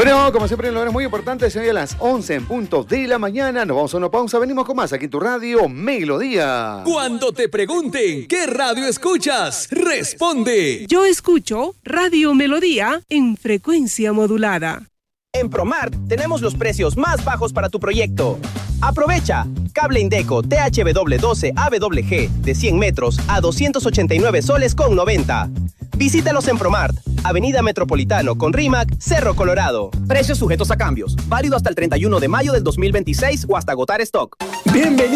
Bueno, como siempre en lugares muy importantes, hoy a las 11 en punto de la mañana. Nos vamos a una pausa, venimos con más aquí en tu radio Melodía. Cuando te pregunten qué radio escuchas, responde. Yo escucho Radio Melodía en frecuencia modulada. En Promart tenemos los precios más bajos para tu proyecto. Aprovecha. Cable Indeco THW12 AWG de 100 metros a 289 soles con 90. Visítalos en Promart, Avenida Metropolitano con Rímac, Cerro Colorado. Precios sujetos a cambios. Válido hasta el 31 de mayo del 2026 o hasta agotar stock. Bienvenido